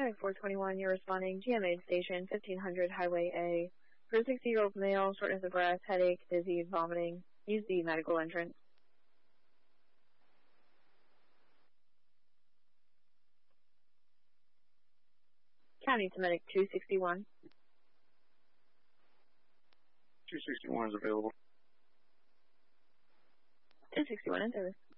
Medic 421, you're responding. GMA station, 1500 Highway A. For a 60-year-old male, shortness of breath, headache, dizzy, vomiting. Use the medical entrance. County to Medic 261. 261 is available. 261 in service.